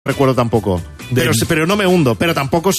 recuerdo tampoco. Pero no me hundo, pero tampoco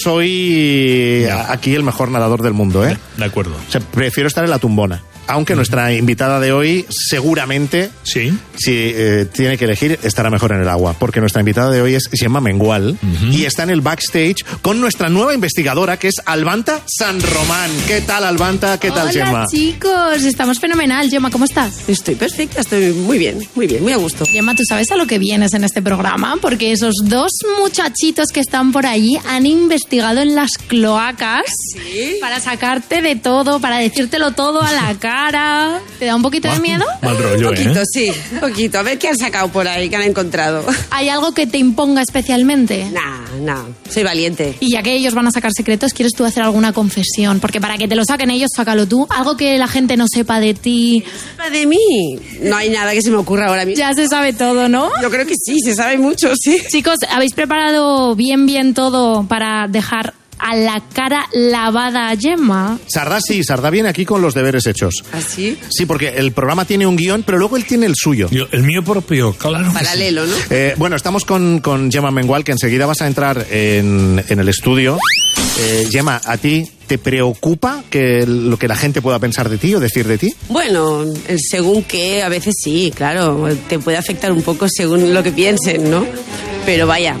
soy aquí el mejor nadador del mundo, ¿eh? De acuerdo. O sea, prefiero estar en la tumbona. Aunque nuestra invitada de hoy seguramente, si tiene que elegir, estará mejor en el agua. Porque nuestra invitada de hoy es Gemma Mengual y está en el backstage con nuestra nueva investigadora, que es Albanta San Román. ¿Qué tal, Albanta? ¿Qué tal, Gemma? Hola, chicos. Estamos fenomenal. Gemma, ¿cómo estás? Estoy perfecta, estoy muy bien, muy a gusto. Gemma, ¿tú sabes a lo que vienes en este programa? Porque esos dos muchachitos que están por allí han investigado en las cloacas para sacarte de todo, para decírtelo todo a la cara. ¿Te da un poquito de miedo? Mal rollo, Un poquito, sí, un poquito. A ver qué han sacado por ahí, qué han encontrado. ¿Hay algo que te imponga especialmente? Nah, soy valiente. Y ya que ellos van a sacar secretos, ¿quieres tú hacer alguna confesión? Porque para que te lo saquen ellos, sácalo tú. Algo que la gente no sepa de ti. ¿De mí? No hay nada que se me ocurra ahora mismo. Ya se sabe todo, ¿no? Yo creo que sí, se sabe mucho, sí. Chicos, ¿habéis preparado bien todo para dejar a la cara lavada a Gemma? Sardá viene aquí con los deberes hechos. ¿Ah, sí? Sí, porque el programa tiene un guión, pero luego él tiene el suyo. El mío propio, claro. Paralelo, ¿no? Bueno, estamos con Gemma Mengual, que enseguida vas a entrar en el estudio. Gemma, ¿a ti te preocupa lo que la gente pueda pensar de ti o decir de ti? Bueno, según qué, a veces sí, claro. Te puede afectar un poco según lo que piensen, ¿no? Pero vaya,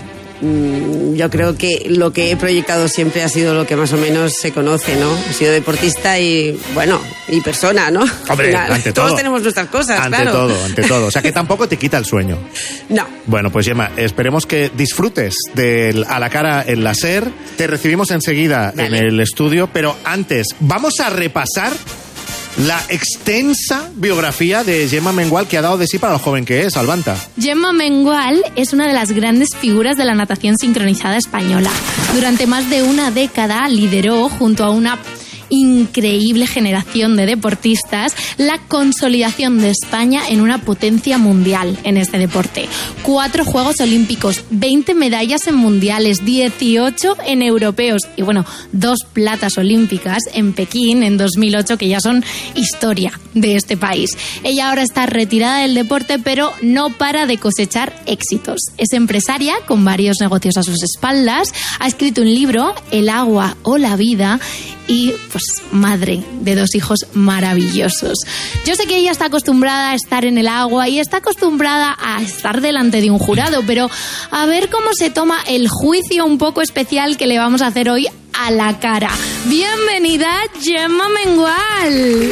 yo creo que lo que he proyectado siempre ha sido lo que más o menos se conoce, ¿no? He sido deportista y, bueno, y persona, ¿no? Hombre, ante todo. Todos tenemos nuestras cosas, ante claro. Ante todo. O sea, que tampoco te quita el sueño. No. Bueno, pues Gemma, esperemos que disfrutes del A la cara en la SER. Te recibimos enseguida en el estudio, pero antes, vamos a repasar la extensa biografía de Gemma Mengual, que ha dado de sí para lo joven que es, Albanta. Gemma Mengual es una de las grandes figuras de la natación sincronizada española. Durante más de una década lideró, junto a una increíble generación de deportistas, la consolidación de España en una potencia mundial en este deporte. 4 Juegos Olímpicos, 20 medallas en mundiales, 18 en europeos y, bueno, 2 platas olímpicas en Pekín en 2008, que ya son historia de este país. Ella ahora está retirada del deporte, pero no para de cosechar éxitos. Es empresaria con varios negocios a sus espaldas, ha escrito un libro, El agua o la vida, y pues madre de 2 hijos maravillosos. Yo sé que ella está acostumbrada a estar en el agua y está acostumbrada a estar delante de un jurado, pero a ver cómo se toma el juicio un poco especial que le vamos a hacer hoy a la cara. Bienvenida, Gemma Mengual.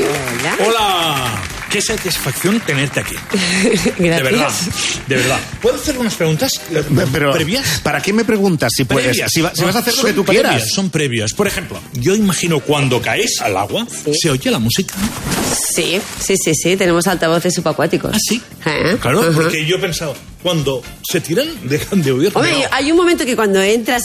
Hola. Qué satisfacción tenerte aquí. Gracias. De verdad. ¿Puedo hacer unas preguntas previas? ¿Para qué me preguntas si puedes? Si vas a hacer lo que tú quieras. Son previas. Por ejemplo, yo imagino cuando caes al agua, ¿se oye la música? Sí. Tenemos altavoces subacuáticos. ¿Ah, sí? Claro, porque yo he pensado, cuando se tiran, dejan de oír. Hombre, hay un momento que cuando entras,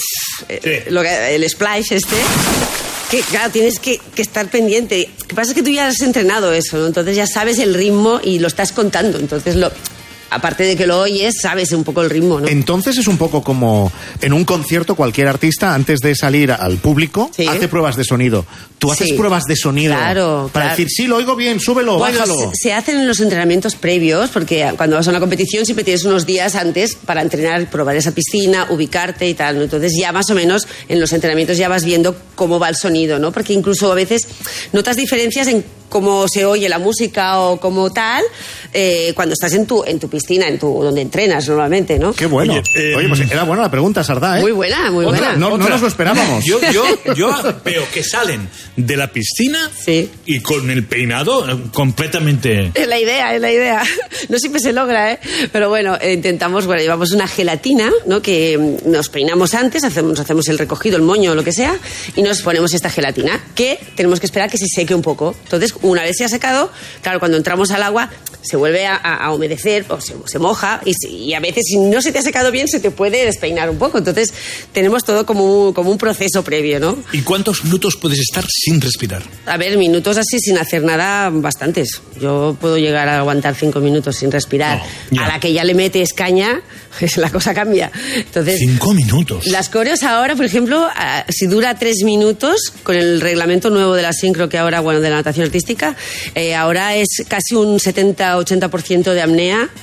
el splash que claro, tienes que estar pendiente. Lo que pasa es que tú ya has entrenado eso, ¿no? Entonces ya sabes el ritmo y lo estás contando. Entonces, aparte de que lo oyes, sabes un poco el ritmo, ¿no? Entonces es un poco como en un concierto, cualquier artista, antes de salir al público, hace pruebas de sonido. ¿Tú haces pruebas de sonido para decir, sí, lo oigo bien, súbelo, bájalo? Se hacen en los entrenamientos previos, porque cuando vas a una competición siempre tienes unos días antes para entrenar, probar esa piscina, ubicarte y tal, ¿no? Entonces ya más o menos en los entrenamientos ya vas viendo cómo va el sonido, ¿no? Porque incluso a veces notas diferencias en cómo se oye la música o como tal, cuando estás en tu piscina, donde entrenas normalmente, ¿no? Qué bueno. Oye, pues era buena la pregunta, Sardá, ¿eh? Muy buena. No nos lo esperábamos. Yo veo que salen de la piscina y con el peinado completamente... Es la idea. No siempre se logra, ¿eh? Pero bueno, intentamos, llevamos una gelatina, ¿no? Que nos peinamos antes, hacemos el recogido, el moño, lo que sea, y nos ponemos esta gelatina, que tenemos que esperar que se seque un poco. Entonces, una vez se ha secado, claro, cuando entramos al agua se vuelve a humedecer o se moja y a veces si no se te ha secado bien se te puede despeinar un poco. Entonces tenemos todo como un proceso previo, ¿no? ¿Y cuántos minutos puedes estar sin respirar? A ver, minutos así sin hacer nada, bastantes. Yo puedo llegar a aguantar 5 minutos sin respirar. A la que ya le metes caña, la cosa cambia. Entonces, 5 minutos. Las coreos ahora, por ejemplo, si dura 3 minutos, con el reglamento nuevo de la sincro que ahora, de la natación artística, ahora es casi un 70-80% de apnea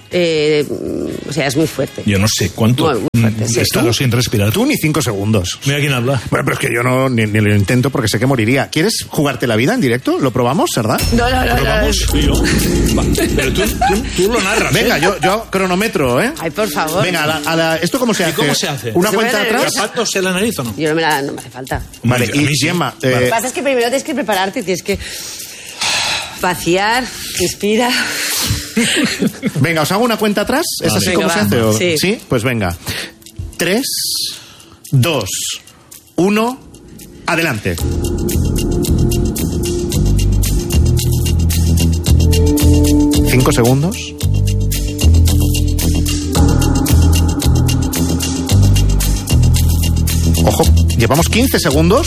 o sea, es muy fuerte. Yo no sé cuánto. Muy fuerte, sí. He estado sin respirar. Tú ni 5 segundos. Mira quién habla. Bueno, pero es que yo ni lo intento porque sé que moriría. ¿Quieres jugarte la vida en directo? ¿Lo probamos, Sardá? No. ¿Probamos? Yo. Va, pero tú lo narras. Venga, yo cronometro, ¿eh? Ay, por favor. Venga, ¿esto cómo se hace? ¿Cómo se hace? ¿Una ¿Se cuenta puede atrás? ¿Tapados la nariz o no? Yo no me hace falta. Vale, A mí y sí. Gemma... Lo que pasa es que primero tienes que prepararte, tienes que vaciar, respira. Venga, ¿os hago una cuenta atrás? ¿Es así Venga, como se va. hace? Sí. ¿Sí? Pues venga. 3, 2, 1, adelante. ¿5 segundos? Ojo, llevamos 15 segundos.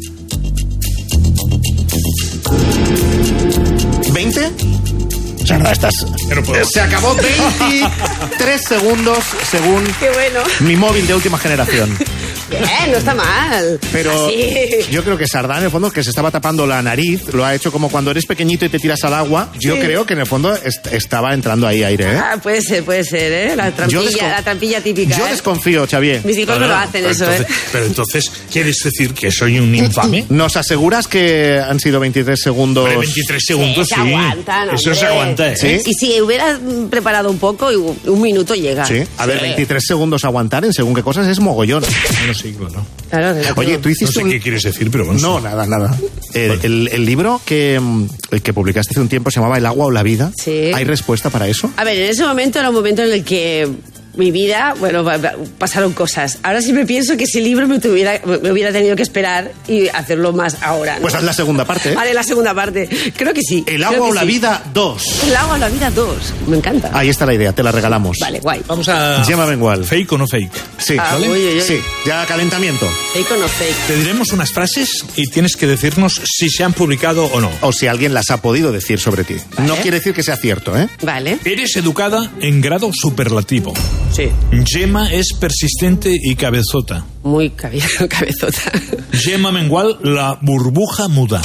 20. O sea, no, se acabó 23 segundos según Qué bueno. mi móvil de última generación. Bien, no está mal. Pero Así. yo creo que Sardá, en el fondo, que se estaba tapando la nariz, lo ha hecho como cuando eres pequeñito y te tiras al agua. Yo creo que en el fondo estaba entrando ahí aire, ¿eh? Ah, puede ser, ¿eh? La trampilla típica. Yo ¿eh? desconfío, Xavier. Mis hijos no lo hacen eso, entonces, ¿eh? Pero entonces, ¿quieres decir que soy un infame? ¿Nos aseguras que han sido 23 segundos? Hombre, 23 segundos, Se sí. aguantan, Eso hombre. se aguanta, ¿eh? Sí. Y si hubieras preparado un poco, un minuto llega. Sí. A ver, 23 segundos aguantar en según qué cosas es mogollón. Bueno, sí, claro. Claro, Oye, tú No hiciste sé qué quieres decir, pero bueno. No, nada. El libro que publicaste hace un tiempo se llamaba El agua o la vida. Sí. ¿Hay respuesta para eso? A ver, en ese momento era un momento en el que mi vida, bueno, pasaron cosas. Ahora sí me pienso que ese libro me hubiera tenido que esperar y hacerlo más ahora, ¿no? Pues haz la segunda parte. ¿eh? Haré la segunda parte. Creo que sí. El creo agua que o la sí. vida 2. El agua o la vida 2. Me encanta. Ahí está la idea, te la regalamos. Vale, guay. Vamos a... Gemma Mengual. ¿Fake o no fake? Sí, Ah, ¿vale? uy. Sí, ya calentamiento. Fake o no fake. Te diremos unas frases y tienes que decirnos si se han publicado o no. O si alguien las ha podido decir sobre ti. Vale. No quiere decir que sea cierto, ¿eh? Vale. Eres educada en grado superlativo. Sí. Gemma es persistente y cabezota. Muy cabezota. Gemma Mengual, la burbuja muda.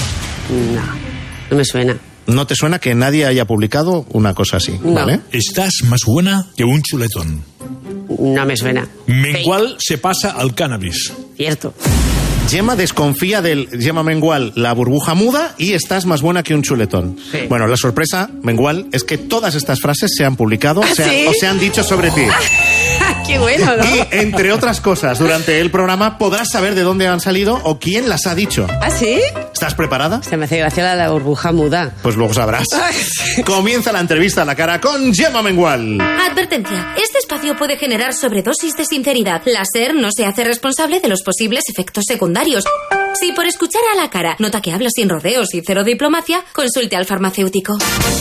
No me suena. ¿No te suena que nadie haya publicado una cosa así? No. ¿Vale? Estás más buena que un chuletón. No me suena. Mengual se pasa al cannabis. Cierto. Gemma desconfía del Gemma Mengual, la burbuja muda, y estás más buena que un chuletón. Sí. Bueno, la sorpresa, Mengual, es que todas estas frases se han publicado ¿Sí? o se han dicho sobre ti. Qué bueno, ¿no? Y, entre otras cosas, durante el programa podrás saber de dónde han salido o quién las ha dicho. ¿Ah, sí? ¿Estás preparada? Se me hace gracia la burbuja muda. Pues luego sabrás. Comienza la entrevista a la cara con Gemma Mengual. Advertencia. Este espacio puede generar sobredosis de sinceridad. La SER no se hace responsable de los posibles efectos secundarios. Si por escuchar a la cara nota que habla sin rodeos y cero diplomacia, consulte al farmacéutico.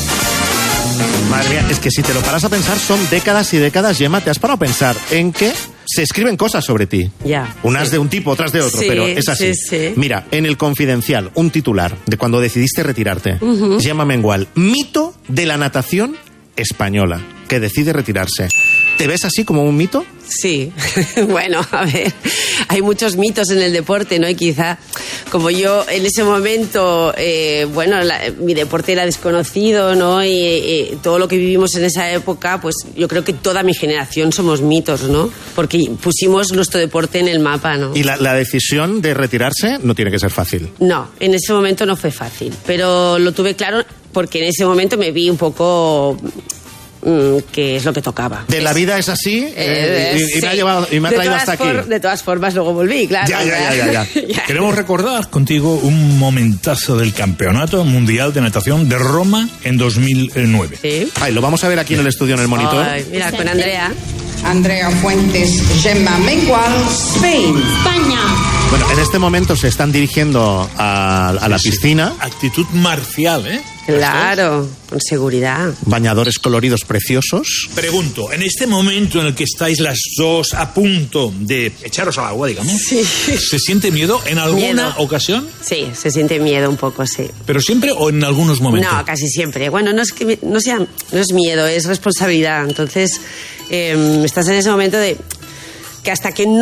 Madre mía, es que si te lo paras a pensar, son décadas y décadas, Gemma. ¿Te has parado a pensar en que se escriben cosas sobre ti? Ya. Unas Sí. de un tipo, otras de otro, Sí, pero es así. sí. Mira, en El Confidencial, un titular de cuando decidiste retirarte. Gemma Mengual, mito de la natación española, que decide retirarse. ¿Te ves así como un mito? Sí, bueno, a ver, hay muchos mitos en el deporte, ¿no? Y quizá, como yo en ese momento, mi deporte era desconocido, ¿no? Y todo lo que vivimos en esa época, pues yo creo que toda mi generación somos mitos, ¿no? Porque pusimos nuestro deporte en el mapa, ¿no? Y la decisión de retirarse no tiene que ser fácil. No, en ese momento no fue fácil, pero lo tuve claro porque en ese momento me vi un poco que es lo que tocaba. De la vida es así y sí. me ha traído hasta aquí. De todas formas, luego volví, claro. Ya. Queremos recordar contigo un momentazo del Campeonato Mundial de Natación de Roma en 2009. Sí. Ay, lo vamos a ver aquí en el estudio, en el monitor. Ay, mira, con Andrea. Andrea Fuentes, Gemma Mengual, Spain. España. Bueno, en este momento se están dirigiendo a la piscina. Actitud marcial, ¿eh? Claro, con seguridad. Bañadores coloridos preciosos. Pregunto, en este momento en el que estáis las dos a punto de echaros al agua, digamos, ¿se siente miedo en alguna Miedo. ocasión? Sí, se siente miedo un poco, sí. ¿Pero siempre o en algunos momentos? No, casi siempre. Bueno, no es miedo, es responsabilidad. Entonces, estás en ese momento de que hasta que no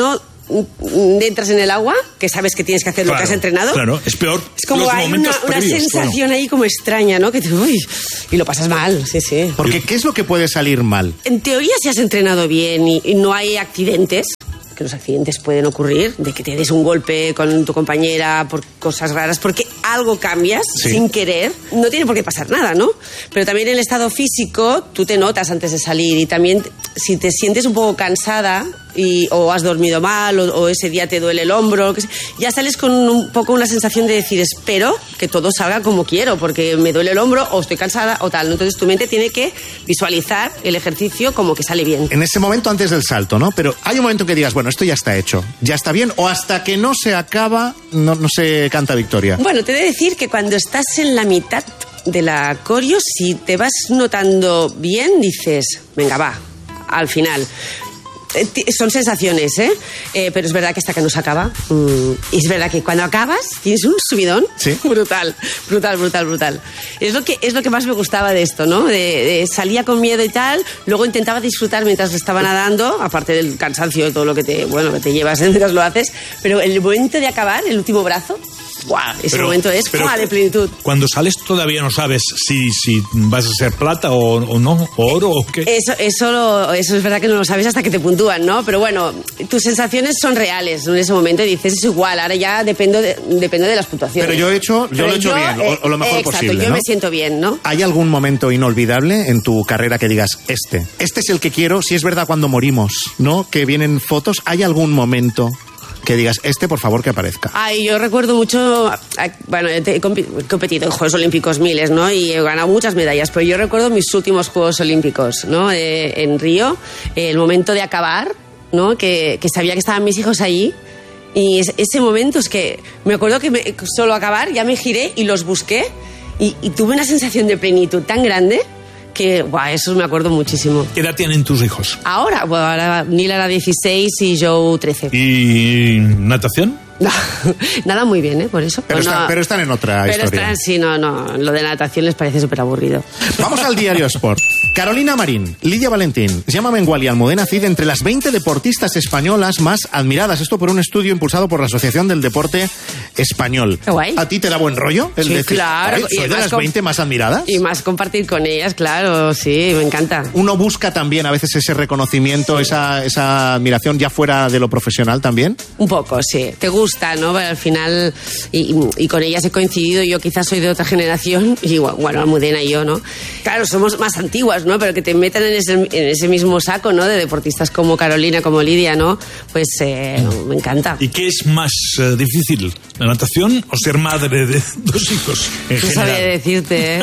entras en el agua, que sabes que tienes que hacer lo que has entrenado. Claro, es peor. Es como hay una sensación ahí como extraña, ¿no? Que te, y lo pasas mal, sí. Porque ¿qué es lo que puede salir mal? En teoría, si has entrenado bien y no hay accidentes, que los accidentes pueden ocurrir, de que te des un golpe con tu compañera por cosas raras, porque algo cambias sin querer, no tiene por qué pasar nada, ¿no? Pero también el estado físico, tú te notas antes de salir, y también si te sientes un poco cansada o has dormido mal o ese día te duele el hombro, ya sales con un poco una sensación de decir, espero que todo salga como quiero, porque me duele el hombro o estoy cansada o tal. Entonces tu mente tiene que visualizar el ejercicio como que sale bien. En ese momento antes del salto, ¿no? Pero hay un momento que digas, bueno, esto ya está hecho, ya está bien, o hasta que no se acaba, no se canta victoria. Bueno, te he de decir que cuando estás en la mitad de la coreo, si te vas notando bien, dices, venga, va, al final. Son sensaciones, pero es verdad que hasta que no se acaba, y es verdad que cuando acabas tienes un subidón brutal. Es lo que más me gustaba de esto, ¿no? De salía con miedo y tal, luego intentaba disfrutar mientras estaba nadando, aparte del cansancio y todo lo que te llevas mientras lo haces, pero el momento de acabar, el último brazo, ¡guau! Ese momento es de plenitud. Cuando sales todavía no sabes si vas a ser plata o no, o oro o qué. Eso es verdad que no lo sabes hasta que te puntúan, ¿no? Pero bueno, tus sensaciones son reales en ese momento y dices, es igual, ahora ya depende de las puntuaciones. Pero yo lo he hecho bien, o lo mejor posible, yo ¿no? me siento bien, ¿no? ¿Hay algún momento inolvidable en tu carrera que digas, este es el que quiero? Si es verdad cuando morimos, ¿no? Que vienen fotos, ¿hay algún momento que digas, por favor, que aparezca? Yo recuerdo mucho, bueno, he competido en Juegos Olímpicos miles, ¿no? Y he ganado muchas medallas, pero yo recuerdo mis últimos Juegos Olímpicos, ¿no? En Río, el momento de acabar, ¿no? Que sabía que estaban mis hijos allí, y ese momento es que me acuerdo que solo acabar, ya me giré y los busqué, y tuve una sensación de plenitud tan grande que, eso me acuerdo muchísimo. ¿Qué edad tienen tus hijos? Ahora Neil era 16 y Joe 13. ¿Y natación? No, nada muy bien, por eso. Pero están en otra historia. Lo de natación les parece súper aburrido. Vamos al Diario Sport. Carolina Marín, Lidia Valentín, Gemma Mengual y Almudena Cid entre las 20 deportistas españolas más admiradas. Esto por un estudio impulsado por la Asociación del Deporte Español. Qué guay. ¿A ti te da buen rollo el decir, claro, soy de las 20 más admiradas? Y más compartir con ellas, claro, sí, me encanta. Uno busca también a veces ese reconocimiento, esa admiración ya fuera de lo profesional también. Un poco, sí. Te gusta, ¿no? Pero al final, y con ellas he coincidido, yo quizás soy de otra generación, y bueno, Almudena y yo, ¿no? Claro, somos más antiguas, ¿no? Pero que te metan en ese mismo saco, ¿no? De deportistas como Carolina, como Lidia, ¿no? Pues me encanta. ¿Y qué es más difícil? ¿La natación o ser madre de 2 hijos? En general. Sabía decirte,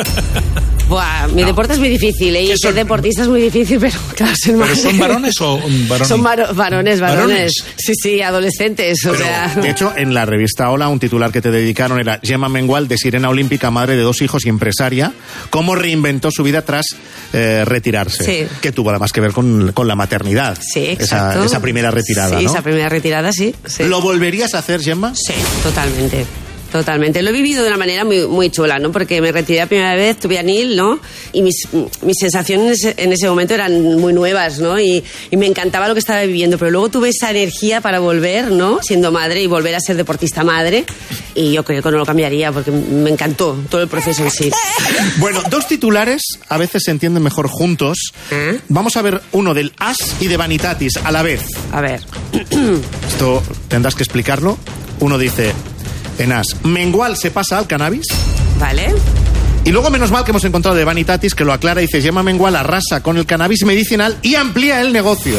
mi deporte es muy difícil, y ser deportista es muy difícil, pero claro, ser madre. ¿Pero son varones o varones? Son varones. Sí, adolescentes, pero, de hecho, en la revista Hola, un titular que te dedicaron era Gemma Mengual, de sirena olímpica, madre de 2 hijos y empresaria, cómo reinventó su vida tras retirarse. Sí. Que tuvo además que ver con la maternidad. Sí, exacto. Esa primera retirada, sí, ¿no? Esa primera retirada, sí. ¿Lo volverías a hacer, Gemma? Sí, totalmente. Lo he vivido de una manera muy, muy chula, ¿no? Porque me retiré la primera vez, tuve a Neil, ¿no? Y mis sensaciones en ese momento eran muy nuevas, ¿no? Y me encantaba lo que estaba viviendo, pero luego tuve esa energía para volver, ¿no? Siendo madre y volver a ser deportista madre. Y yo creo que no lo cambiaría porque me encantó todo el proceso en sí. Bueno, 2 titulares a veces se entienden mejor juntos. Vamos a ver uno del As y de Vanitatis a la vez. A ver. Esto tendrás que explicarlo. Uno dice... En As, Mengual se pasa al cannabis. Vale. Y luego, menos mal que hemos encontrado de Vanitatis, que lo aclara y dice, Gemma Mengual arrasa con el cannabis medicinal y amplía el negocio.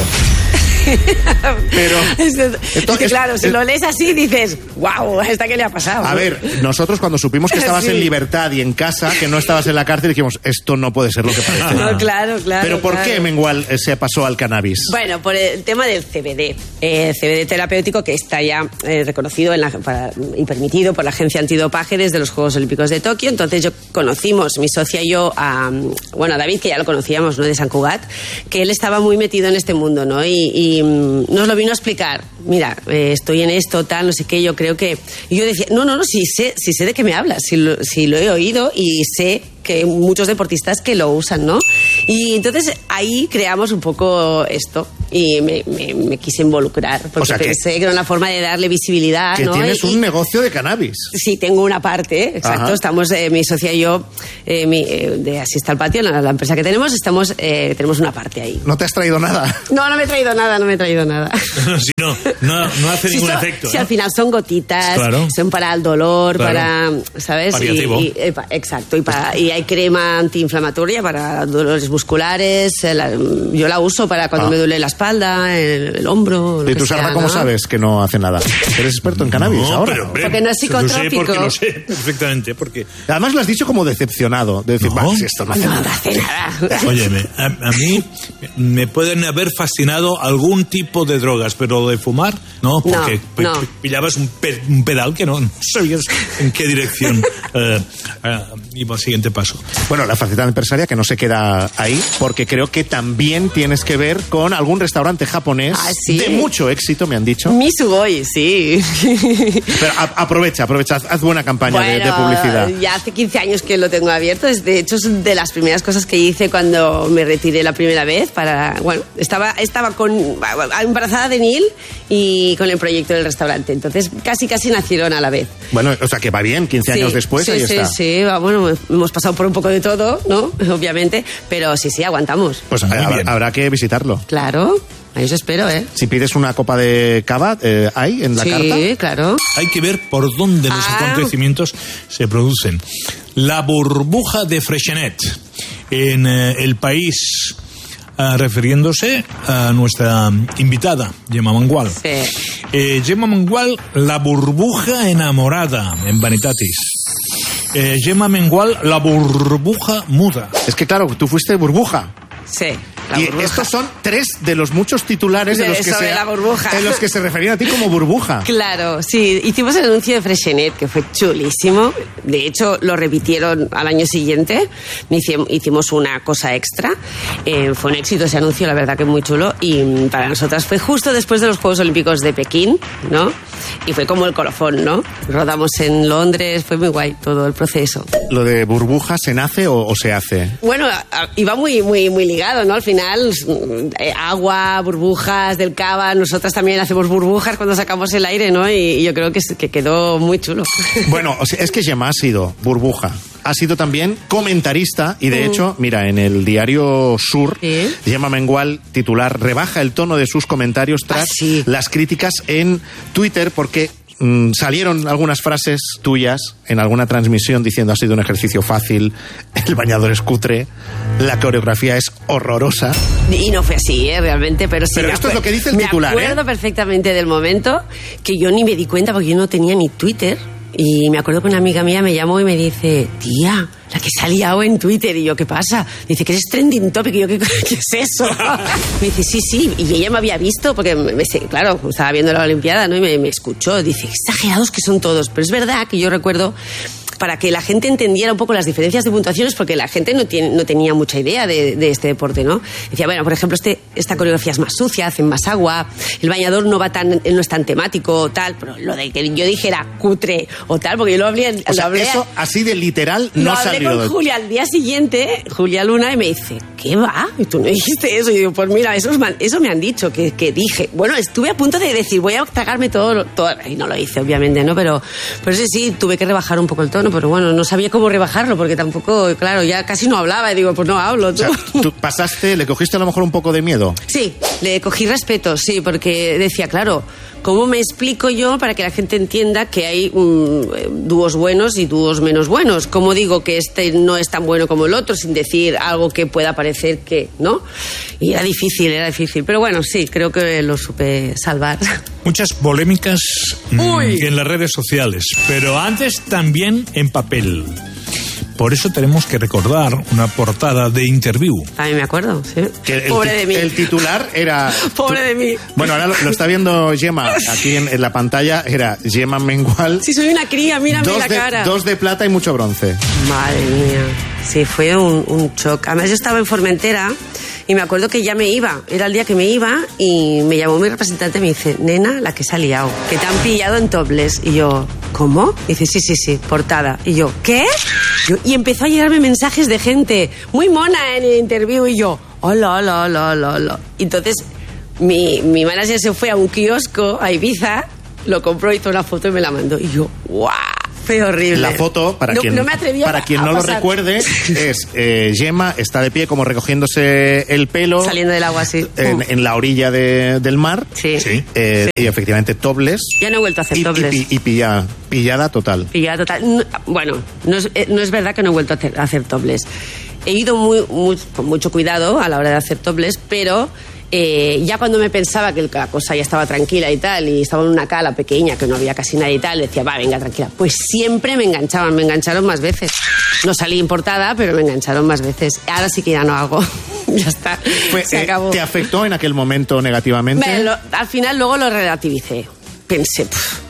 Pero claro, si lo lees así dices, wow, ¿a esta qué le ha pasado? A ver, nosotros cuando supimos que estabas en libertad y en casa, que no estabas en la cárcel, dijimos, esto no puede ser lo que parece. No, claro. Pero ¿por qué Mengual se pasó al cannabis? Bueno, por el tema del CBD. CBD terapéutico, que está ya reconocido y permitido por la Agencia Antidopaje desde los Juegos Olímpicos de Tokio. Entonces conocimos, mi socia y yo, a David, que ya lo conocíamos, ¿no? De Sant Cugat, que él estaba muy metido en este mundo, ¿no? Y nos lo vino a explicar. Mira, estoy en esto, tal, no sé qué, yo creo que... Y yo decía, no, si sé de qué me hablas, si lo he oído y sé que hay muchos deportistas que lo usan, ¿no? Y entonces ahí creamos un poco esto. y me quise involucrar, porque pensé que era una forma de darle visibilidad. Que ¿no? tienes un negocio de cannabis. Sí, tengo una parte, exacto. Ajá. Estamos, mi socia y yo, de Así está el patio, la empresa que tenemos, tenemos una parte ahí. ¿No te has traído nada? No me he traído nada. Si no hace ningún efecto. Si al final son gotitas, claro. Son para el dolor, para, ¿sabes? Paliativo. Exacto, y hay crema antiinflamatoria para dolores musculares, yo la uso para cuando me duele la espalda, el hombro. ¿Y tú, Sara, cómo sabes que no hace nada? ¿Eres experto en cannabis ahora? Pero, hombre, porque no es psicotrópico. Lo sé perfectamente. Porque... Además lo has dicho como decepcionado. De decir, si esto no hace nada. No hace nada. Óyeme, a mí me pueden haber fascinado algún tipo de drogas, pero de fumar, no, porque pillabas un pedal que no sabías en qué dirección iba al siguiente paso. Bueno, la faceta empresaria que no se queda ahí, porque creo que también tienes que ver con algún restaurante japonés de mucho éxito, me han dicho. Misugoi, sí. Pero aprovecha, haz buena campaña de publicidad. Ya hace 15 años que lo tengo abierto, de hecho es de las primeras cosas que hice cuando me retiré la primera vez estaba embarazada de Neil y con el proyecto del restaurante, entonces casi nacieron a la vez. Bueno, o sea que va bien, 15 años después, ahí está. Sí, bueno, hemos pasado por un poco de todo, ¿no? Obviamente, pero sí, aguantamos. Pues habrá que visitarlo. Claro. Ahí os espero, ¿eh? Si pides una copa de cava, ¿hay en la carta? Sí, claro. Hay que ver por dónde los acontecimientos se producen. La burbuja de Freixenet en El País, refiriéndose a nuestra invitada, Gemma Mengual. Sí. Gemma Mengual, la burbuja enamorada, en Vanitatis. Gemma Mengual, la burbuja muda. Es que claro, tú fuiste burbuja. Sí. Y estos son 3 de los muchos titulares en los que se referían a ti como burbuja. Claro, sí. Hicimos el anuncio de Freixenet, que fue chulísimo. De hecho, lo repitieron al año siguiente. Hicimos una cosa extra. Fue un éxito ese anuncio, la verdad que muy chulo. Y para nosotras fue justo después de los Juegos Olímpicos de Pekín, ¿no? Y fue como el colofón, ¿no? Rodamos en Londres, fue muy guay todo el proceso. ¿Lo de burbuja se nace o se hace? Bueno, iba muy ligado, ¿no? Al final, agua, burbujas del cava, nosotras también hacemos burbujas cuando sacamos el aire, ¿no? Y yo creo que quedó muy chulo. Bueno, o sea, es que Gemma ha sido burbuja. Ha sido también comentarista y de hecho, mira, en el diario Sur, Gemma Mengual, titular, rebaja el tono de sus comentarios tras las críticas en Twitter porque salieron algunas frases tuyas en alguna transmisión diciendo ha sido un ejercicio fácil, el bañador es cutre, la coreografía es horrorosa. Y no fue así, realmente, pero sí. Pero esto es lo que dice el titular. Me acuerdo perfectamente del momento que yo ni me di cuenta porque yo no tenía ni Twitter. Y me acuerdo que una amiga mía me llamó y me dice, tía, la que se ha liado en Twitter. Y yo, ¿qué pasa? Dice, que eres trending topic. Y yo, ¿qué es eso? Me dice, sí. Y ella me había visto, porque, claro, estaba viendo la Olimpiada, ¿no? Y me escuchó. Dice, exagerados que son todos. Pero es verdad que yo recuerdo, para que la gente entendiera un poco las diferencias de puntuaciones, porque la gente no tenía mucha idea de este deporte, ¿no? Decía, bueno, por ejemplo, esta coreografía es más sucia, hacen más agua, el bañador no es tan temático, tal, pero lo de que yo dijera cutre o tal, porque yo lo hablé... O sea, eso así de literal no salió. Lo hablé con Julia al día siguiente, Julia Luna, y me dice, ¿qué va? ¿Y tú no dijiste eso? Y digo, pues mira, eso me han dicho, que dije. Bueno, estuve a punto de decir, voy a tragarme todo, y no lo hice, obviamente, ¿no? Pero sí, tuve que rebajar un poco el tono, pero bueno, no sabía cómo rebajarlo, porque tampoco, claro, ya casi no hablaba, y digo, pues no hablo. ¿Tú? O sea, ¿tú le cogiste a lo mejor un poco de miedo? Sí, le cogí respeto, sí, porque decía, claro, ¿cómo me explico yo para que la gente entienda que hay dúos buenos y dúos menos buenos? ¿Cómo digo que este no es tan bueno como el otro, sin decir algo que pueda parecer que, ¿no? Y era difícil, pero bueno, sí, creo que lo supe salvar. Muchas polémicas en las redes sociales, pero antes también en papel. Por eso tenemos que recordar una portada de Interview. También me acuerdo, sí. Pobre de mí. El titular era... Pobre de mí. Bueno, ahora lo está viendo Gemma aquí en la pantalla. Era Gemma Mengual. Sí, soy una cría, mírame la cara. 2 de plata y mucho bronce. Madre mía. Sí, fue un shock. Además, yo estaba en Formentera y me acuerdo que ya me iba. Era el día que me iba y me llamó mi representante y me dice, nena, la que se ha liado, que te han pillado en topless. Y yo, ¿cómo? Y dice, sí, portada. Y yo, ¿qué? Y empezó a llegarme mensajes de gente muy mona en el Interview y yo, hola. Y entonces Mi manager se fue a un kiosco a Ibiza, lo compró, hizo una foto y me la mandó. Y yo, ¡guau! Fue horrible. La foto, para quien no lo recuerde, es Gemma está de pie como recogiéndose el pelo. Saliendo del agua, sí. En la orilla del mar. Sí. Y efectivamente topless. Ya no he vuelto a hacer topless. Y pillada total. Pillada total. Bueno, no es verdad que no he vuelto a hacer topless. He ido con mucho cuidado a la hora de hacer topless, pero... ya cuando me pensaba que la cosa ya estaba tranquila y tal, y estaba en una cala pequeña que no había casi nadie y tal, decía, va, venga, tranquila. Pues siempre me engancharon más veces. No salí importada, pero me engancharon más veces. Ahora sí que ya no hago. Ya está, se acabó. ¿Te afectó en aquel momento negativamente? Al final luego lo relativicé. Pensé,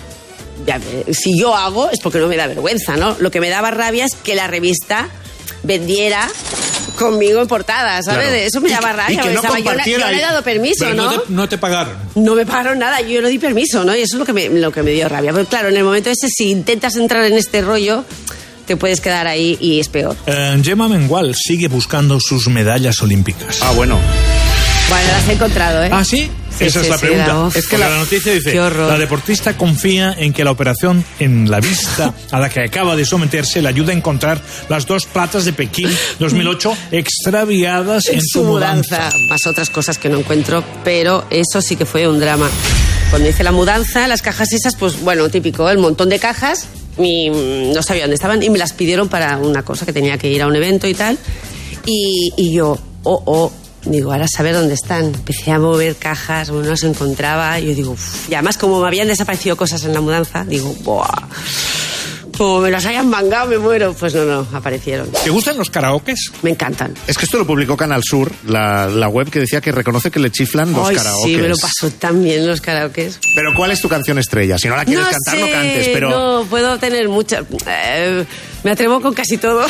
si yo hago es porque no me da vergüenza, ¿no? Lo que me daba rabia es que la revista vendiera conmigo en portada, ¿sabes? Claro. Eso me daba rabia. Y que no yo no he dado permiso, pero ¿no? No te pagaron. No me pagaron nada, yo no di permiso, ¿no? Y eso es lo que me dio rabia. Pero claro, en el momento ese, si intentas entrar en este rollo, te puedes quedar ahí y es peor. Gemma Mengual sigue buscando sus medallas olímpicas. Bueno. Bueno, las he encontrado, ¿eh? ¿Ah, sí? Esa es la pregunta. Es que la noticia dice, la deportista confía en que la operación en la vista a la que acaba de someterse le ayuda a encontrar las 2 platas de Pekín 2008 extraviadas en su mudanza. Más otras cosas que no encuentro, pero eso sí que fue un drama. Cuando hice la mudanza, las cajas esas, pues bueno, típico, el montón de cajas, no sabía dónde estaban y me las pidieron para una cosa que tenía que ir a un evento y tal. Y yo, digo, ahora saber dónde están. Empecé a mover cajas, no las encontraba. Y yo digo, y además como me habían desaparecido cosas en la mudanza, digo, ¡buah! Como me las hayan mangado, me muero. Pues no, aparecieron. ¿Te gustan los karaokes? Me encantan. Es que esto lo publicó Canal Sur, la web que decía que reconoce que le chiflan los karaokes. Sí, me lo paso tan bien los karaokes. Pero ¿cuál es tu canción estrella? Si no la quieres cantar, no cantes, pero... No, puedo tener muchas... me atrevo con casi todo.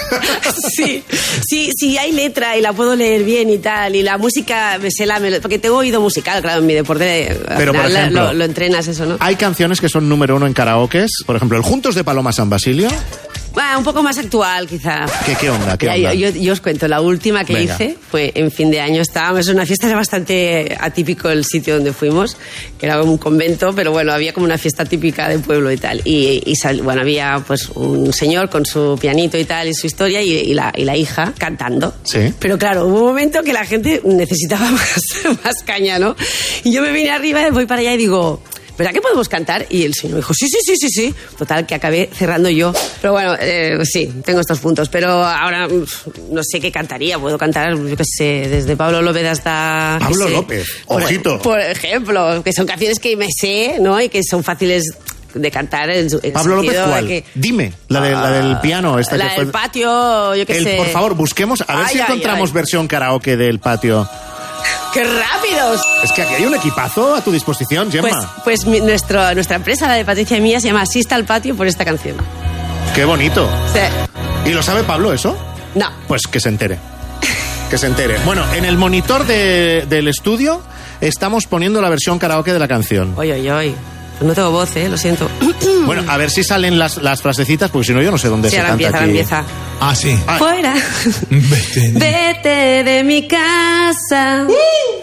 Sí, hay letra y la puedo leer bien y tal, y la música me sé porque tengo oído musical, claro, en mi deporte. Pero por ejemplo, lo entrenas eso, ¿no? Hay canciones que son número 1 en karaokes, por ejemplo, el Juntos de Paloma San Basilio. Un poco más actual, quizá. ¿Qué onda? Yo os cuento, la última que hice fue en fin de año. Estábamos en una fiesta, era bastante atípico el sitio donde fuimos, que era un convento, pero bueno, había como una fiesta típica del pueblo y tal. Bueno, había pues un señor con su pianito y tal, y su historia, y la hija cantando. Sí. Pero claro, hubo un momento que la gente necesitaba más caña, ¿no? Y yo me vine arriba, voy para allá y digo... ¿verdad que podemos cantar? Y el señor me dijo, sí. Total, que acabé cerrando yo. Pero bueno, sí, tengo estos puntos. Pero ahora no sé qué cantaría. Puedo cantar, yo qué sé, desde Pablo López hasta... Pablo López, ojito. Por ejemplo, que son canciones que me sé, ¿no? Y que son fáciles de cantar. Pablo López, ¿cuál? Dime, la del piano. La del patio, yo qué sé. Por favor, busquemos, a ver si encontramos versión karaoke del patio. ¡Qué rápidos! Es que aquí hay un equipazo a tu disposición, Gemma. Pues nuestra empresa, la de Patricia y mía, se llama Asista al Patio por esta canción. ¡Qué bonito! Sí. ¿Y lo sabe Pablo eso? No. Pues que se entere. Que se entere. Bueno, en el monitor del estudio estamos poniendo la versión karaoke de la canción. Oy. No tengo voz, lo siento. Bueno, a ver si salen las frasecitas, porque si no yo no sé dónde se canta aquí. Empieza. Ah, sí. Fuera. Vete de mi casa.